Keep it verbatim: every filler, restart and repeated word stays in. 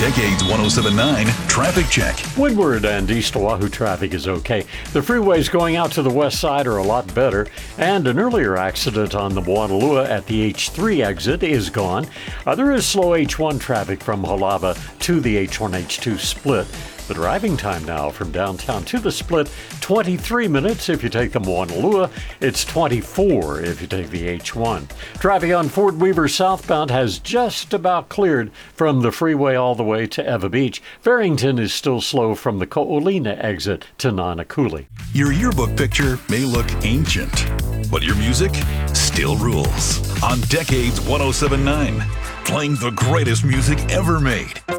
Decades one oh seven point nine Traffic Check. Windward and East Oahu traffic is okay. The freeways going out to the west side are a lot better, and an earlier accident on the Moanalua at the H three exit is gone. Uh, there is slow H one traffic from Halava to the H one H two split. The driving time now from downtown to the split, twenty-three minutes if you take the Moanalua. It's twenty-four if you take the H one. Traffic on Fort Weaver southbound has just about cleared from the freeway all the way to Eva Beach. Farrington is still slow from the Ko'olina exit to Nanakuli. Your yearbook picture may look ancient, but your music still rules. On Decades one oh seven point nine, playing the greatest music ever made.